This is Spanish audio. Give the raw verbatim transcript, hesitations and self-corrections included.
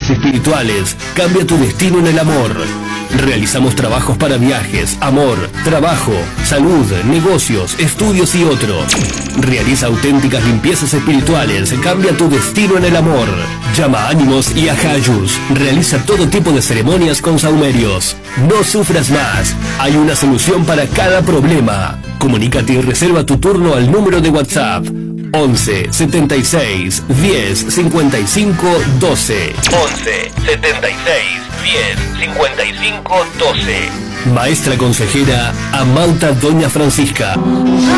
limpiezas espirituales. Cambia tu destino en el amor. Realizamos trabajos para viajes, amor, trabajo, salud, negocios, estudios y otros. Realiza auténticas limpiezas espirituales. Cambia tu destino en el amor. Llama a Ánimos y a Jayus. Realiza todo tipo de ceremonias con saumerios. No sufras más. Hay una solución para cada problema. Comunícate y reserva tu turno al número de WhatsApp once setenta y seis diez cincuenta y cinco doce. once setenta y seis diez cincuenta y cinco doce. Maestra consejera Amauta Doña Francisca.